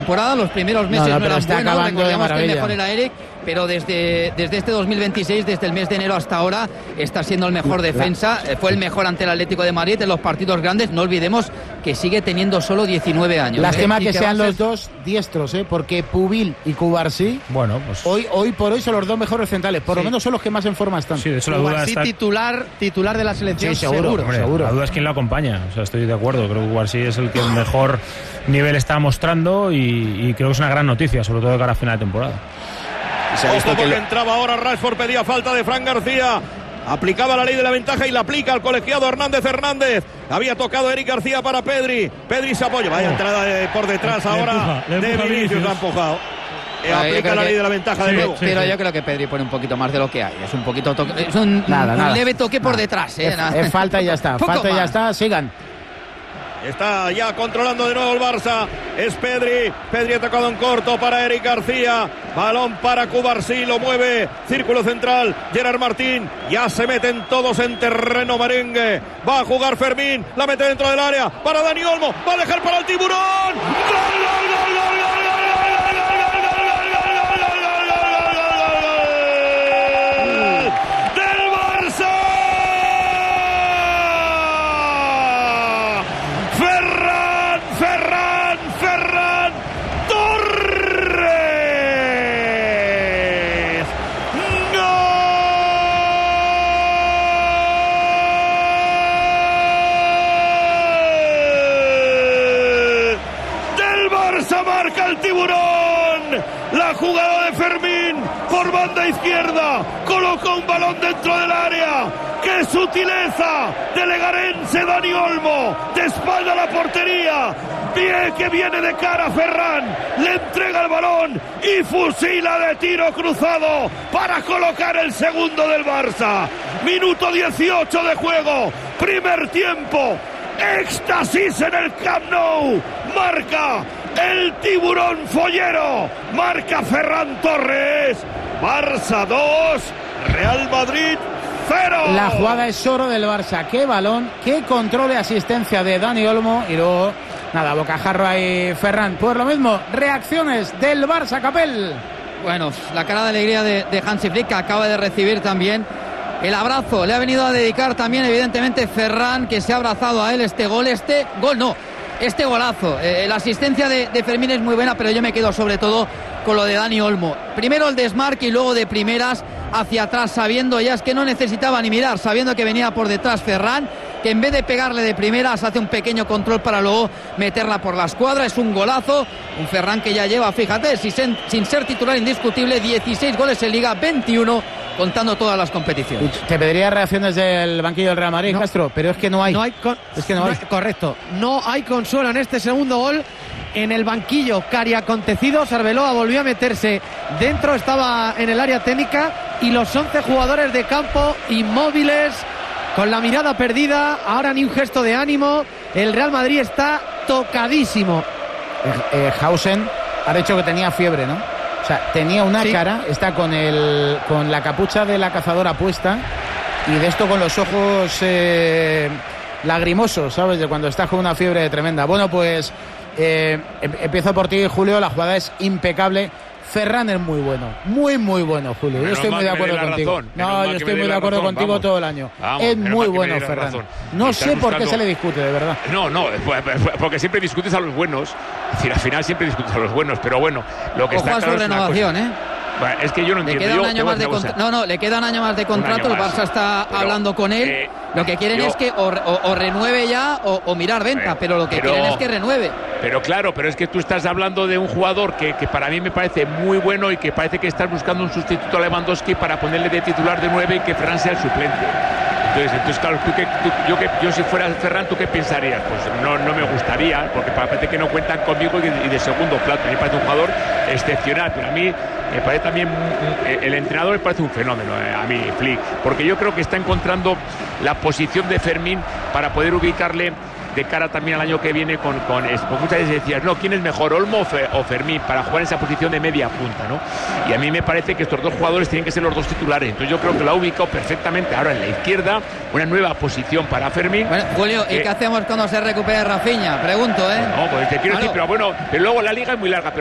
temporada, los primeros meses no eran está buenos, recordemos que el maravilla. mejor era Eric, pero desde este 2026, desde el mes de enero hasta ahora, está siendo el mejor defensa, fue el mejor ante el Atlético de Madrid en los partidos grandes. No olvidemos que sigue teniendo solo 19 años. Lástima que sean los dos diestros, porque Pubil y Cubarsí, bueno, pues hoy por hoy son los dos mejores centrales, por lo menos son los que más en forma están. Sí, de eso la duda está... titular de la selección, sí, seguro. La duda es quién lo acompaña, o sea, estoy de acuerdo, creo que Cubarsí es el que mejor nivel está mostrando y creo que es una gran noticia, sobre todo de cara a final de temporada. Ojo porque entraba ahora Rashford, pedía falta de Fran García. Aplicaba la ley de la ventaja y la aplica al colegiado Hernández. Había tocado Eric García para Pedri. Pedri se apoya. Vaya entrada por detrás ahora de Vinicius. La ha empujado. Aplica la ley de la ventaja de nuevo. Pero yo creo que Pedri pone un poquito más de lo que hay. Es un poquito es un leve toque por detrás. Es falta y ya está. Falta y ya está. Sigan. Está ya controlando de nuevo el Barça. Es Pedri. Pedri ha tocado en corto para Eric García. Balón para Cubarsí. Lo mueve. Círculo central. Gerard Martín. Ya se meten todos en terreno merengue. Va a jugar Fermín. La mete dentro del área. Para Dani Olmo. Va a dejar para el Tiburón. ¡Gol, gol, gol, gol, gol! Marca el Tiburón. La jugada de Fermín por banda izquierda. Coloca un balón dentro del área. ¡Qué sutileza! De Legarense Dani Olmo. De espalda a la portería. Pie que viene de cara a Ferran. Le entrega el balón y fusila de tiro cruzado para colocar el segundo del Barça. Minuto 18 de juego. Primer tiempo. Éxtasis en el Camp Nou. Marca el Tiburón Follero. Marca Ferran Torres. Barça 2, Real Madrid 0. La jugada es oro del Barça. Qué balón, qué control y asistencia de Dani Olmo. Y luego, nada, bocajarro ahí Ferran. Pues lo mismo, reacciones del Barça, Capel. Bueno, la cara de alegría de Hansi Flick, que acaba de recibir también el abrazo. Le ha venido a dedicar también, evidentemente, Ferran, que se ha abrazado a él. Este golazo. La asistencia de Fermín es muy buena, pero yo me quedo sobre todo con lo de Dani Olmo. Primero el desmarque y luego de primeras hacia atrás, sabiendo ya es que no necesitaba ni mirar, sabiendo que venía por detrás Ferran, que en vez de pegarle de primeras hace un pequeño control para luego meterla por la escuadra. Es un golazo, un Ferran que ya lleva, fíjate, sin ser titular indiscutible, 16 goles en Liga, 21 contando todas las competiciones. Te pediría reacciones del banquillo del Real Madrid, no, Castro, pero es que no hay. Es que no hay. Correcto, no hay consuelo en este segundo gol. En el banquillo, cari acontecidos, Arbeloa volvió a meterse dentro, estaba en el área técnica y los 11 jugadores de campo inmóviles, con la mirada perdida, ahora ni un gesto de ánimo. El Real Madrid está tocadísimo. Hausen ha dicho que tenía fiebre, ¿no? O sea, tenía una cara, está con la capucha de la cazadora puesta y de esto con los ojos lagrimosos, ¿sabes? De cuando estás con una fiebre tremenda. Bueno, pues empiezo por ti, Julio. La jugada es impecable. Ferran es muy bueno, muy bueno, Julio. Yo estoy muy de acuerdo contigo. No, yo estoy muy de acuerdo contigo todo el año. Es muy bueno Ferran. No sé por qué se le discute, de verdad. No, porque siempre discutes a los buenos. Es decir, al final siempre discutes a los buenos, pero bueno, lo que está claro es su renovación, Bueno, es que yo no entiendo. Le queda un año más de contrato. Le queda un año más de contrato. El Barça está hablando con él. Lo que quieren es que o renueve ya o mirar venta, pero lo que quieren es que renueve. Pero claro, pero es que tú estás hablando de un jugador que para mí me parece muy bueno y que parece que estás buscando un sustituto a Lewandowski para ponerle de titular de 9 y que Ferran sea el suplente. Entonces claro, yo si fuera Ferran, ¿tú qué pensarías? Pues no me gustaría, porque parece que no cuentan conmigo y de segundo plato. A mí me parece un jugador excepcional, pero a mí me parece también, el entrenador me parece un fenómeno, a mí, Flick, porque yo creo que está encontrando la posición de Fermín para poder ubicarle de cara también al año que viene con muchas veces decías, no, ¿quién es mejor, Olmo o Fermín, para jugar en esa posición de media punta, ¿no? Y a mí me parece que estos dos jugadores tienen que ser los dos titulares. Entonces yo creo que lo ha ubicado perfectamente ahora en la izquierda, una nueva posición para Fermín. Bueno, Julio, ¿y qué hacemos cuando se recupere Rafinha? Pregunto, ¿eh? No, pues te quiero decir, pero bueno, pero luego la liga es muy larga.